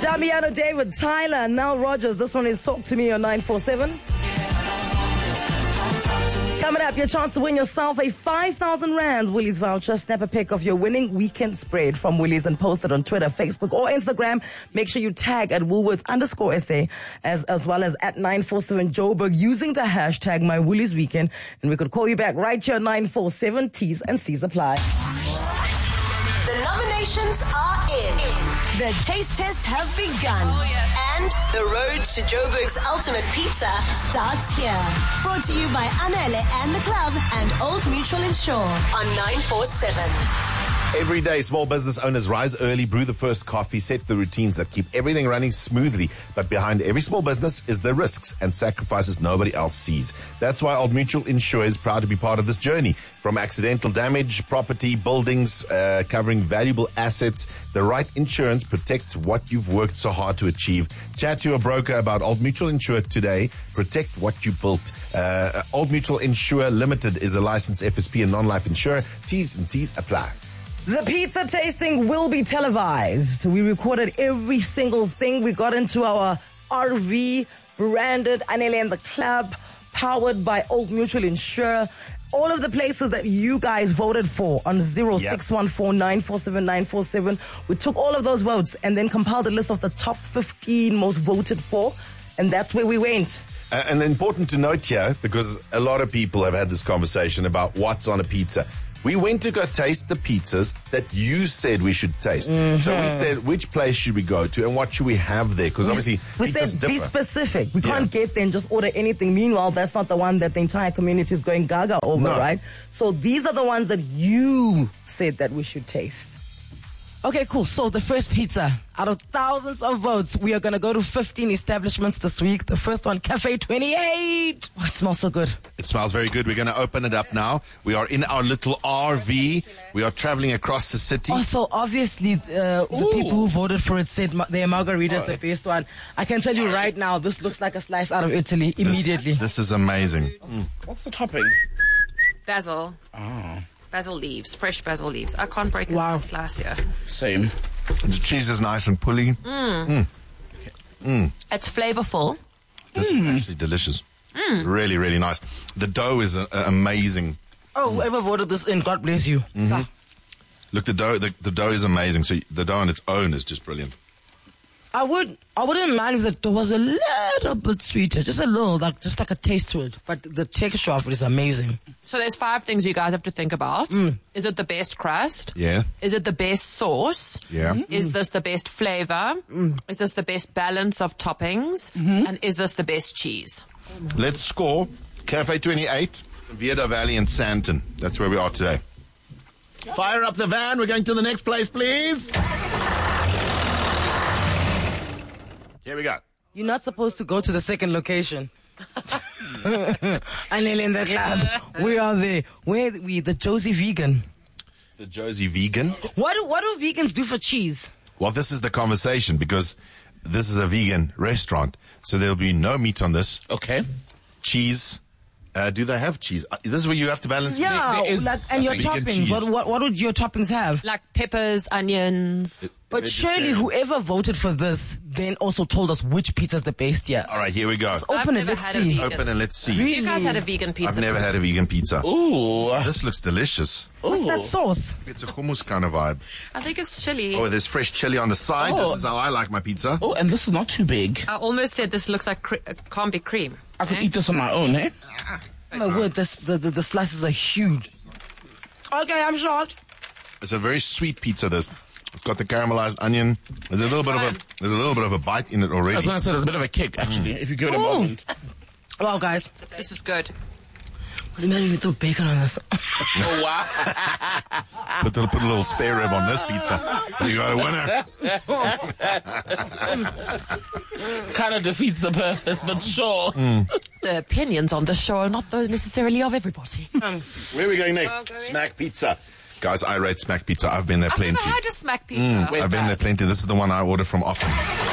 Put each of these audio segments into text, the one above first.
Damiano David, Tyler, Nile Rogers. This one is Talk to Me on 947. Coming up, your chance to win yourself a 5,000 rands Woolies voucher. Snap a pic of your winning weekend spread from Woolies and post it on Twitter, Facebook, or Instagram. Make sure you tag at Woolworths_SA as well as at 947 Joburg using the hashtag MyWooliesWeekend. And we could call you back right here at 947. T's and C's apply. The nominations are in. The taste tests have begun. Oh, yes. And the road to Joburg's ultimate pizza starts here. Brought to you by Anele and the Club and Old Mutual Insure on 947. Every day, small business owners rise early, brew the first coffee, set the routines that keep everything running smoothly. But behind every small business is the risks and sacrifices nobody else sees. That's why Old Mutual Insure is proud to be part of this journey. From accidental damage, property, buildings, covering valuable assets, the right insurance protects what you've worked so hard to achieve. Chat to a broker about Old Mutual Insure today. Protect what you built. Old Mutual Insure Limited is a licensed FSP and non-life insurer. T's and C's apply. The pizza tasting will be televised. We recorded every single thing. We got into our RV, branded Anele and the Club, powered by Old Mutual Insure. All of the places that you guys voted for on 0614947947. We took all of those votes and then compiled a list of the top 15 most voted for. And that's where we went. And important to note here, because a lot of people have had this conversation about what's on a pizza. We went to go taste the pizzas that you said we should taste. Mm-hmm. So we said, which place should we go to and what should we have there? Because obviously, we said be specific. We can't get there and just order anything. Meanwhile, that's not the one that the entire community is going gaga over, right? So these are the ones that you said that we should taste. Okay, cool. So the first pizza, out of thousands of votes, we are going to go to 15 establishments this week. The first one, Cafe 28. Oh, it smells so good. It smells very good. We're going to open it up now. We are in our little RV. We are traveling across the city. Oh, so obviously the people who voted for it said their margarita is the best one. I can tell you right now, this looks like a slice out of Italy immediately. This is amazing. What's the topping? Basil. Oh. Basil leaves, fresh basil leaves. I can't break it in slice here. Same. The cheese is nice and pulley. It's flavorful. This is actually delicious. Really, really nice. The dough is amazing. Oh, whoever voted this in, God bless you. Mm-hmm. Look, the dough is amazing. So the dough on its own is just brilliant. I wouldn't mind if the dough was a little bit sweeter, just a little, just like a taste to it. But the texture of it is amazing. So there's 5 things you guys have to think about. Is it the best crust? Yeah. Is it the best sauce? Yeah. Is this the best flavor? Is this the best balance of toppings? And is this the best cheese? Let's score Cafe 28, Vieda Valley and Sandton. That's where we are today. Fire up the van. We're going to the next place, please. Here we go. You're not supposed to go to the second location. Anele in the Club. We are there. Where are we? The Josie Vegan. The Josie Vegan? What do vegans do for cheese? Well, this is the conversation because this is a vegan restaurant. So there'll be no meat on this. Okay. Cheese. Do they have cheese? This is where you have to balance. Yeah, and your toppings. What would your toppings have? Like peppers, onions. But surely whoever voted for this then also told us which pizza is the best yet. All right, here we go. Let's open it. Let's see. Open and let's see. Really? You guys had a vegan pizza. I've never had a vegan pizza. Ooh. This looks delicious. What's that sauce? It's a hummus kind of vibe. I think it's chili. Oh, there's fresh chili on the side. Oh. This is how I like my pizza. Oh, and this is not too big. I almost said this looks like can't be cream. I could eat this on my own, eh? My word, the slices are huge. Okay, I'm shocked. It's a very sweet pizza. This. It's got the caramelized onion. There's a little bit of a bite in it already. I was going to say there's a bit of a kick, actually, if you give it a moment. Wow, guys. This is good. Imagine if we throw bacon on this. Oh, wow. Put a little spare rib on this pizza. You got a winner. Kind of defeats the purpose, but sure. The opinions on this show are not those necessarily of everybody. Where are we going next? Smack Pizza. Guys, I rate Smack Pizza. I've been there plenty. I've never had a Smack Pizza. I've been there plenty. This is the one I order from often.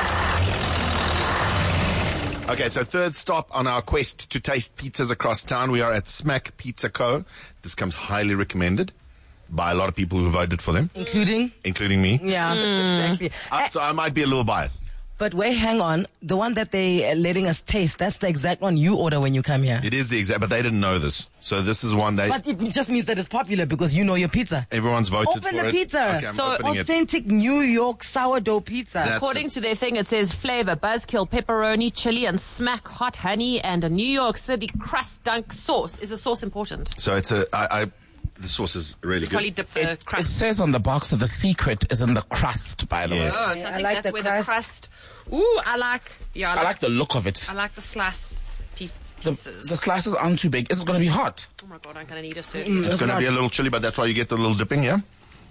Okay, so third stop on our quest to taste pizzas across town. We are at Smack Pizza Co. This comes highly recommended by a lot of people who voted for them. Including me. Yeah, exactly. So I might be a little biased. But wait, hang on. The one that they are letting us taste, that's the exact one you order when you come here. It is the exact, but they didn't know this. So this is one But it just means that it's popular because you know your pizza. everyone's voted Open for the it. pizza. Okay, I'm So opening it. Authentic New York sourdough pizza. That's According to their thing, it says flavor, buzzkill, pepperoni, chili, and smack hot honey, and a New York City crust dunk sauce. Is the sauce important? So it's the sauce is really Probably good. dip the It crust. says on the box that the secret is in the crust, by the Yes. way. Oh, so Yeah, I I think like that's the where crust. the crust. Ooh, I like I like the look of it. I like the slice The pieces. slices aren't too big. It's going to be hot. Oh my god, I'm gonna need a certain. It's going to be a little chilly, but that's why you get the little dipping, yeah?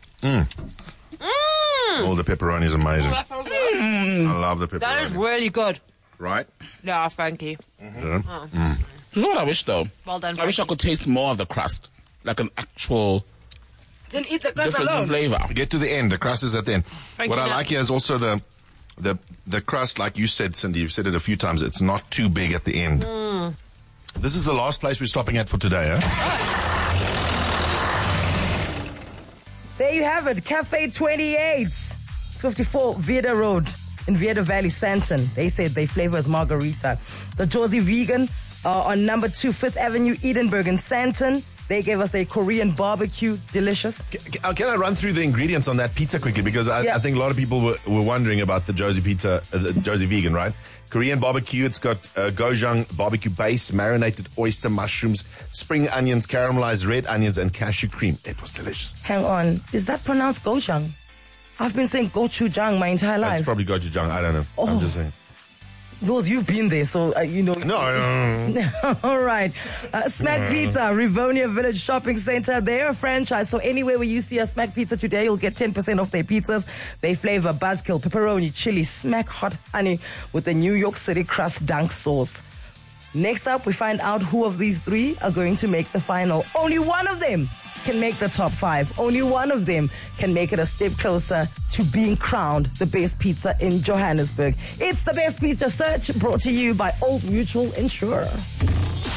Oh, the pepperoni is amazing. I love the pepperoni. That is really good. Right? Yeah, Frankie. Yeah. You know what I wish, though? Well done, I wish I Frankie. could taste more of the crust. Like an actual Then eat the crust difference in alone. flavor. Get to the end. The crust is at the end. Thank What you, I Nat. like here is also the crust, like you said, Cindy. You've said it a few times. It's not too big at the end. This is the last place we're stopping at for today, huh? There you have it. Cafe 28, 54 Vieda Road in Vieda Valley, Santon. They said their flavor is margarita. The Josie Vegan on number 2, 5th Avenue, Edenburg in Santon. They gave us their Korean barbecue. Delicious. Can I run through the ingredients on that pizza quickly? Because Yeah. I think a lot of people were wondering about the Josie Pizza, the Josie Vegan, right? Korean barbecue. It's got gochujang barbecue base, marinated oyster mushrooms, spring onions, caramelized red onions, and cashew cream. It was delicious. Hang on. Is that pronounced gochujang? I've been saying gochujang my entire It's life. probably gochujang. I don't know. I'm just saying. Because you've been there, so you know. No. All right. Smack Pizza, Rivonia Village Shopping Center. They're a franchise, so anywhere where you see a Smack Pizza today, you'll get 10% off their pizzas. They flavor buzzkill, pepperoni, chili, smack hot honey with the New York City crust dunk sauce. Next up, we find out who of these three are going to make the final. Only one of them can make the top 5. Only one of them can make it a step closer to being crowned the best pizza in Johannesburg. It's the Best Pizza Search, brought to you by Old Mutual Insurer.